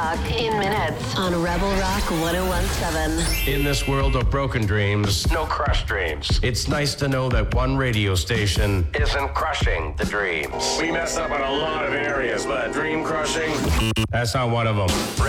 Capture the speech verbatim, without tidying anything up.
Rock in minutes on Rebel Rock ten seventeen. In this world of broken dreams, no crushed dreams. It's nice to know that one radio station isn't crushing the dreams. We mess up on a lot of areas, but dream crushing, that's not one of them.